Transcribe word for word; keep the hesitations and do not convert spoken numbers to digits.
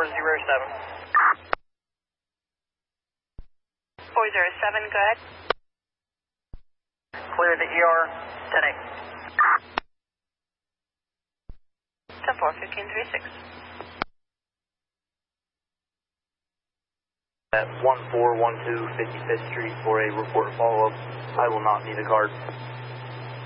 four zero seven. four zero seven, go ahead. Clear the E R, ten eight. ten four, fifteen three six. At one four one two fifty-fifth Street for a report follow-up. I will not need a card.